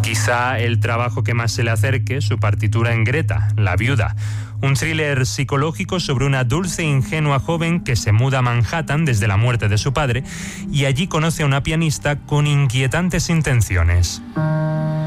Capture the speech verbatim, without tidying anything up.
Quizá el trabajo que más se le acerque, su partitura en Greta, La viuda. Un thriller psicológico sobre una dulce e ingenua joven que se muda a Manhattan desde la muerte de su padre y allí conoce a una pianista con inquietantes intenciones.